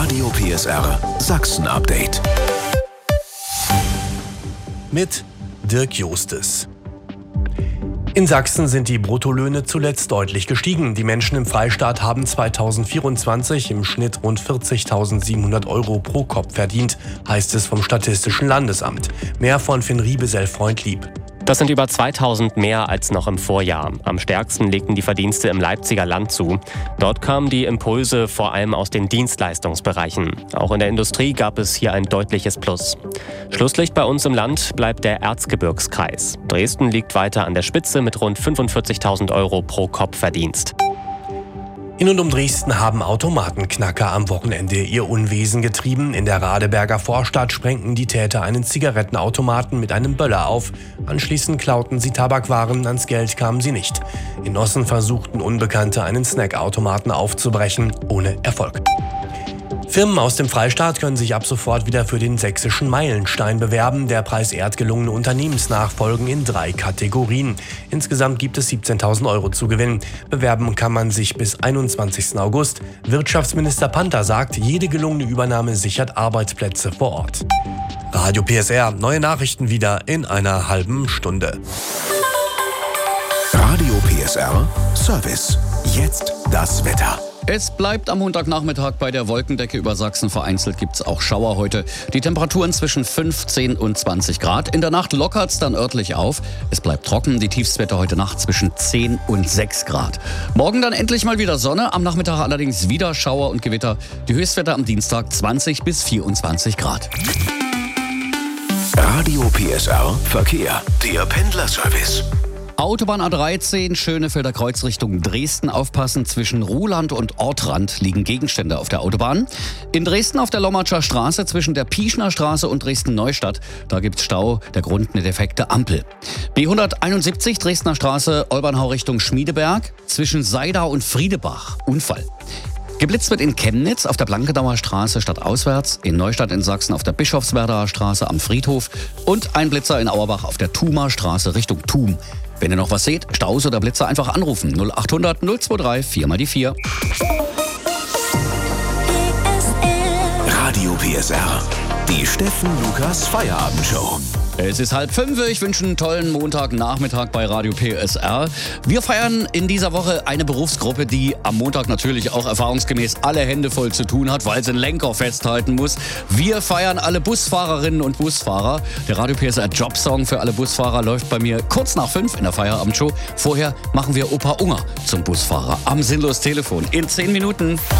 Radio PSR Sachsen-Update. Mit Dirk Justes. In Sachsen sind die Bruttolöhne zuletzt deutlich gestiegen. Die Menschen im Freistaat haben 2024 im Schnitt rund 40.700 € pro Kopf verdient, heißt es vom Statistischen Landesamt. Mehr von Finn Riebesell-Freundlieb. Das sind über 2.000 mehr als noch im Vorjahr. Am stärksten legten die Verdienste im Leipziger Land zu. Dort kamen die Impulse vor allem aus den Dienstleistungsbereichen. Auch in der Industrie gab es hier ein deutliches Plus. Schlusslicht bei uns im Land bleibt der Erzgebirgskreis. Dresden liegt weiter an der Spitze mit rund 45.000 € pro Kopf Verdienst. In und um Dresden haben Automatenknacker am Wochenende ihr Unwesen getrieben. In der Radeberger Vorstadt sprengten die Täter einen Zigarettenautomaten mit einem Böller auf. Anschließend klauten sie Tabakwaren, ans Geld kamen sie nicht. In Ossen versuchten Unbekannte einen Snackautomaten aufzubrechen, ohne Erfolg. Firmen aus dem Freistaat können sich ab sofort wieder für den sächsischen Meilenstein bewerben. Der Preis ehrt gelungene Unternehmensnachfolgen in 3 Kategorien. Insgesamt gibt es 17.000 € zu gewinnen. Bewerben kann man sich bis 21. August. Wirtschaftsminister Panther sagt, jede gelungene Übernahme sichert Arbeitsplätze vor Ort. Radio PSR, neue Nachrichten wieder in einer halben Stunde. Radio PSR Service. Jetzt das Wetter. Es bleibt am Montagnachmittag bei der Wolkendecke über Sachsen. Vereinzelt gibt es auch Schauer heute. Die Temperaturen zwischen 15 und 20 Grad. In der Nacht lockert es dann örtlich auf. Es bleibt trocken. Die Tiefstwerte heute Nacht zwischen 10 und 6 Grad. Morgen dann endlich mal wieder Sonne. Am Nachmittag allerdings wieder Schauer und Gewitter. Die Höchstwerte am Dienstag 20 bis 24 Grad. Radio PSR Verkehr. Der Pendlerservice. Autobahn A13, Schönefelder Kreuz Richtung Dresden. Aufpassen, zwischen Ruhland und Ortrand liegen Gegenstände auf der Autobahn. In Dresden auf der Lommatscher Straße zwischen der Pieschner Straße und Dresden-Neustadt. Da gibt's Stau, der Grund eine defekte Ampel. B171 Dresdner Straße, Olbernhau Richtung Schmiedeberg. Zwischen Seidau und Friedebach. Unfall. Geblitzt wird in Chemnitz auf der Blankenauer Straße stadtauswärts, in Neustadt in Sachsen auf der Bischofswerdaer Straße am Friedhof und ein Blitzer in Auerbach auf der Thumer Straße Richtung Thum. Wenn ihr noch was seht, Staus oder Blitzer einfach anrufen. 0800 023 4x4. Radio PSR. Die Steffen Lukas Feierabendshow. Es ist 4:30. Ich wünsche einen tollen Montagnachmittag bei Radio PSR. Wir feiern in dieser Woche eine Berufsgruppe, die am Montag natürlich auch erfahrungsgemäß alle Hände voll zu tun hat, weil sie einen Lenker festhalten muss. Wir feiern alle Busfahrerinnen und Busfahrer. Der Radio PSR Jobsong für alle Busfahrer läuft bei mir kurz nach 5 in der Feierabendshow. Vorher machen wir Opa Unger zum Busfahrer am Sinnlos Telefon in 10 Minuten.